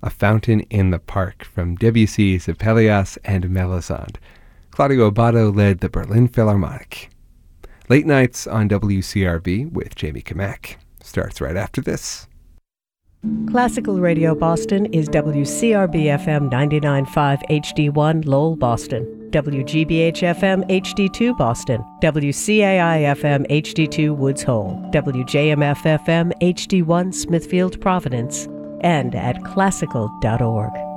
A Fountain in the Park from Debussy's Pelléas and Melisande. Claudio Abbado led the Berlin Philharmonic. Late Nights on WCRB with Jamie Kamek starts right after this. Classical Radio Boston is WCRB-FM 99.5 HD1 Lowell, Boston, WGBH-FM HD2 Boston, WCAI-FM HD2 Woods Hole, WJMF-FM HD1 Smithfield, Providence, and at classical.org.